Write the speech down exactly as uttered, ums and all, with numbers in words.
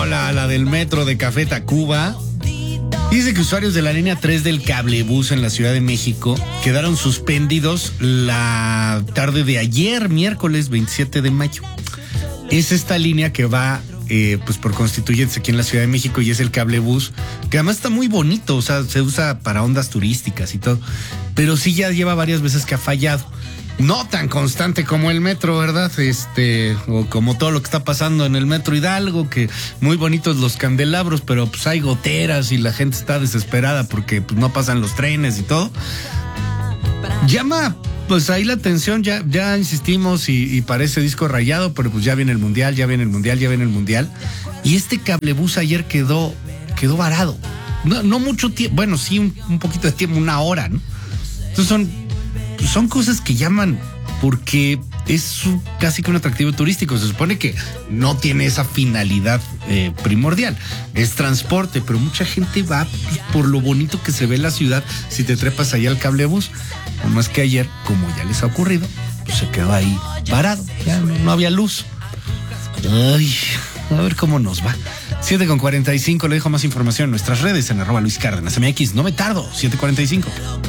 la, la del metro de Café Tacuba. Dice que usuarios de la línea tres del cablebús en la Ciudad de México quedaron suspendidos la tarde de ayer, miércoles veintisiete de mayo. Es esta línea que va eh, pues por Constituyentes aquí en la Ciudad de México y es el cablebús, que además está muy bonito, o sea, se usa para ondas turísticas y todo, pero sí ya lleva varias veces que ha fallado. No tan constante como el metro, ¿verdad? Este, o como todo lo que está pasando en el metro Hidalgo, que muy bonitos los candelabros, pero pues hay goteras y la gente está desesperada porque pues no pasan los trenes y todo. Llama, pues ahí la atención, ya, ya insistimos y, y parece disco rayado, pero pues ya viene el mundial, ya viene el mundial, ya viene el mundial. Y este cablebús ayer quedó, quedó varado. No, no mucho tiempo, bueno, sí, un, un poquito de tiempo, una hora, ¿no? Entonces son... Son cosas que llaman porque es un, casi que un atractivo turístico. Se supone que no tiene esa finalidad eh, primordial. Es transporte, pero mucha gente va pues, por lo bonito que se ve la ciudad si te trepas allá al cablebús. Nomás que ayer, como ya les ha ocurrido, pues se quedó ahí varado. Ya no, no había luz. Ay, a ver cómo nos va. siete con cuarenta y cinco, le dejo más información en nuestras redes en arroba Luis Cárdenas M X. No me tardo, siete cuarenta y cinco.